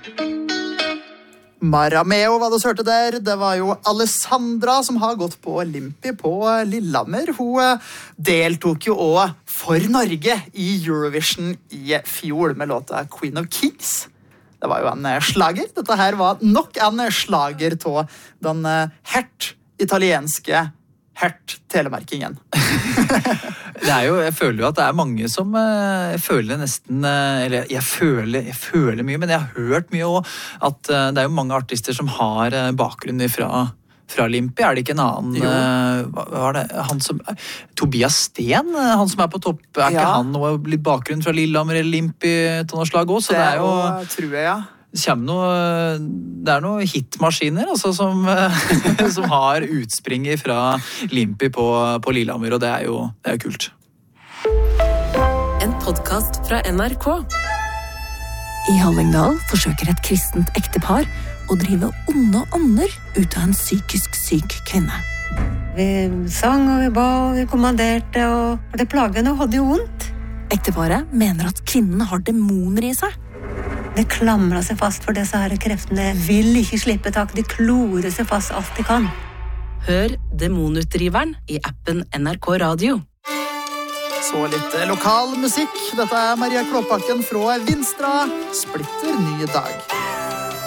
Marameo var det hørte der. Det var jo Alessandra som har gått på Olympi på Lillehammer. Hun deltok jo også for Norge i Eurovision i fjor med låta Queen of Kings. Det var jo en slager. Dette her var nok en slager til den hert italienske telemarkingen. Jeg føler jo at det er mange som føler nesten, eller jeg føler mye, men jeg har hørt mye også at det er jo mange artister som har bakgrunn fra Olympi. Er det ikke en annen, hva er det, han som, Tobias Sten, han som på topp, ikke han noe litt bakgrunn fra Lillehammer eller Olympi til noe slag også, så det er jo, tror jeg, ja. Det er noen hitmaskiner altså, som har utspring fra Olympi på Lillehammer, og det er jo kult. En podcast fra NRK. I Hallingdal forsøker et kristent ektepar å drive onde ånder ut av en psykisk syk kvinne. Vi sang og vi ba og vi kommanderte, og det plagene hadde jo vondt. Ekteparet mener at kvinnen har demoner i seg. Det klamrer seg fast for disse her kreftene. Vil ikke slippe tak, de klorer seg fast alt de kan. Hør Demonutdriveren i appen NRK Radio. Så litt lokal musikk. Dette Maria Klåbakken fra Vinstra. Splitter ny dag.